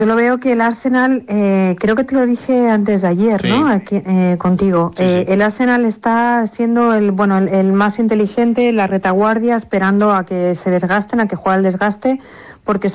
Yo lo veo que el Arsenal, creo que te lo dije antes de ayer, Sí. ¿no? Aquí, contigo. Sí, sí. El Arsenal está siendo el más inteligente, la retaguardia, esperando a que se desgasten, a que juegue el desgaste, porque